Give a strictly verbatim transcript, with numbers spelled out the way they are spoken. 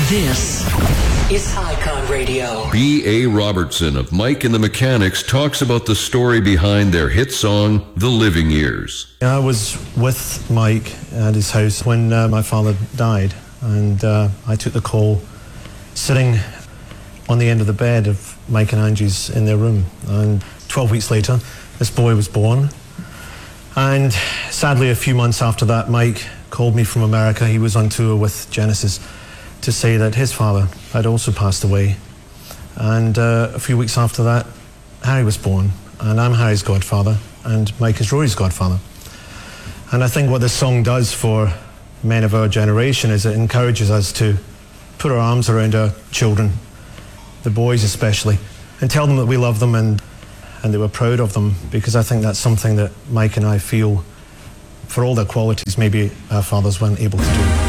This is Icon Radio. B A. Robertson of Mike and the Mechanics talks about the story behind their hit song, The Living Years. I was with Mike at his house when uh, my father died, and uh, I took the call sitting on the end of the bed of Mike and Angie's in their room. And twelve weeks later, this boy was born. And sadly, a few months after that, Mike called me from America. He was on tour with Genesis to say that his father had also passed away. And uh, a few weeks after that, Harry was born. And I'm Harry's godfather, and Mike is Rory's godfather. And I think what this song does for men of our generation is it encourages us to put our arms around our children, the boys especially, and tell them that we love them and, and that we're proud of them, because I think that's something that Mike and I feel, for all their qualities, maybe our fathers weren't able to do.